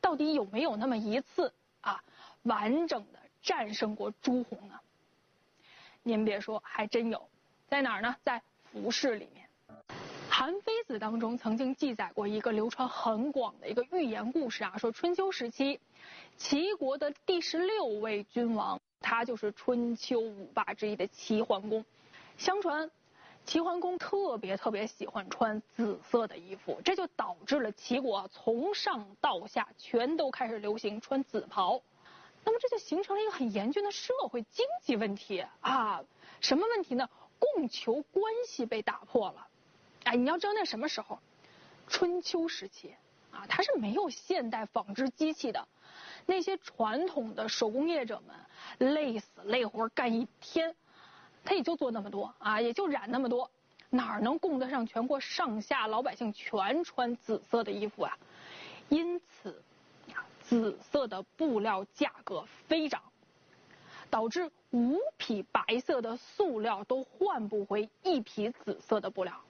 到底有没有那么一次完整的战胜过朱红呢？您别说，还真有。在哪儿呢？在服饰里面。《韩非子》当中曾经记载过一个流传很广的一个寓言故事说春秋时期，齐国的第16位君王，他就是春秋5霸之一的齐桓公。相传齐桓公特别喜欢穿紫色的衣服，这就导致了齐国从上到下全都开始流行穿紫袍。那么这就形成了一个很严峻的社会经济问题什么问题呢？供求关系被打破了。你要知道那什么时候？春秋时期它是没有现代纺织机器的，那些传统的手工业者们累死累活干一天，他也就做那么多也就染那么多，哪能供得上全国上下老百姓全穿紫色的衣服因此紫色的布料价格飞涨，导致5匹白色的塑料都换不回1匹紫色的布料。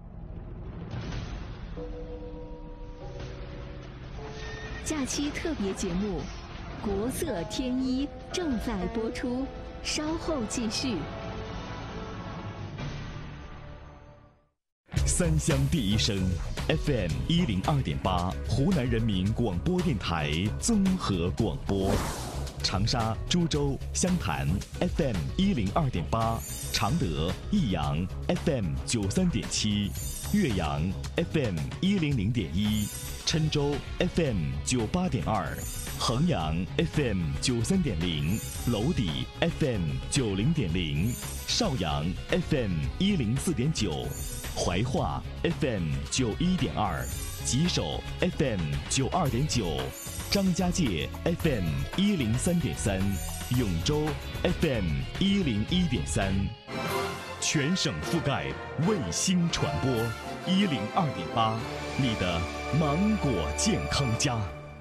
假期特别节目《国色天一》正在播出，稍后继续。 三湘第一声 FM 102.8，湖南人民广播电台综合广播。长沙、株洲、湘潭 FM 102.8，常德、益阳 FM 93.7，岳阳 FM 100.1，郴州 FM 98.2，衡阳 FM 93.0，娄底 FM 90.0，邵阳 FM 104.9，怀化 FM 91.2，吉首 FM 92.9，张家界 FM 103.3，永州 FM 101.3，全省覆盖，卫星传播102.8，你的芒果健康家。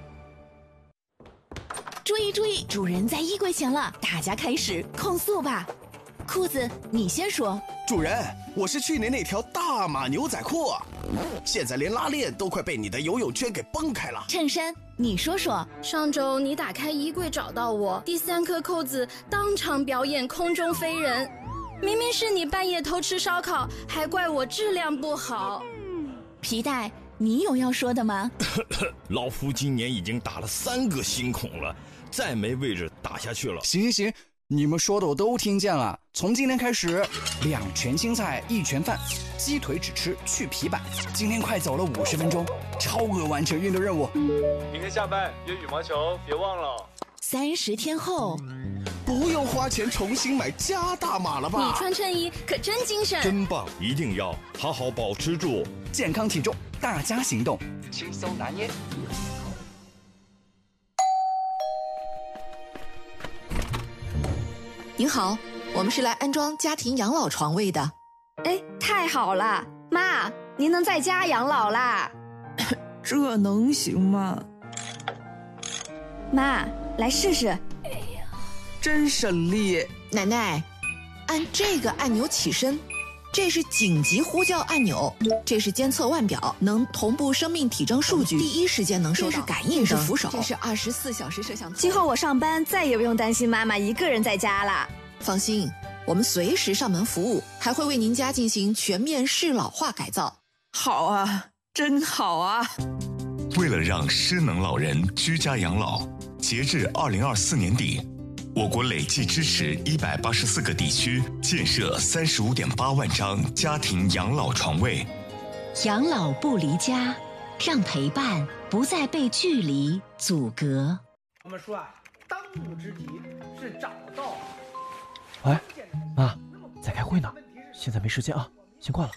注意注意，主人在衣柜前了，大家开始控诉吧。裤子，你先说。 主人，我是去年那条大码牛仔裤现在连拉链都快被你的游泳圈给崩开了。 衬衫，你说说。 上周你打开衣柜找到我，第3颗扣子当场表演空中飞人，明明是你半夜偷吃烧烤，还怪我质量不好。 皮带，你有要说的吗？ 老夫今年已经打了3个新孔了，再没位置打下去了。 行，你们说的我都听见了。从今天开始，2全青菜1全饭，鸡腿只吃去皮板。今天快走了50分钟，超额完成运动任务。 明天下班约羽毛球，别忘了。 30天后， 不用花钱重新买加大码了吧？ 你穿衬衣可真精神， 真棒！一定要好好保持住健康体重，大家行动，轻松拿捏。 您好，我们是来安装家庭养老床位的。 哎，太好了，妈，您能在家养老啦？ 这能行吗？ 妈，来试试。 哎呀，真省力。 奶奶，按这个按钮起身，这是紧急呼叫按钮，这是监测腕表，能同步生命体征数据，第一时间能收到。这是感应灯，这是扶手，这是24小时摄像头。 今后我上班再也不用担心妈妈一个人在家了。 放心，我们随时上门服务，还会为您家进行全面适老化改造。 好啊，真好啊！ 为了让失能老人居家养老，截至2024年底，我国累计支持184个地区建设35.8万张家庭养老床位。 养老不离家，让陪伴不再被距离阻隔。 我们说当务之急是找到。 喂，妈，在开会呢，现在没时间先挂了。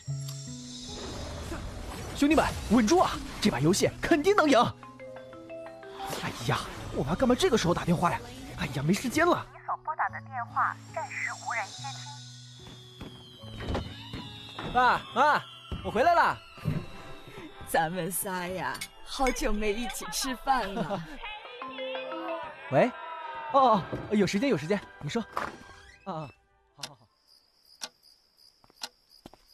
兄弟们，稳住啊！这把游戏肯定能赢。哎呀，我妈干嘛这个时候打电话呀？哎呀，没时间了。 你所拨打的电话暂时无人接听。 爸妈，我回来了。 咱们仨呀，好久没一起吃饭了。 喂，有时间，你说。好。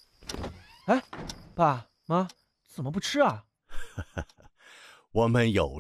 哎，爸妈怎么不吃啊？ 我们有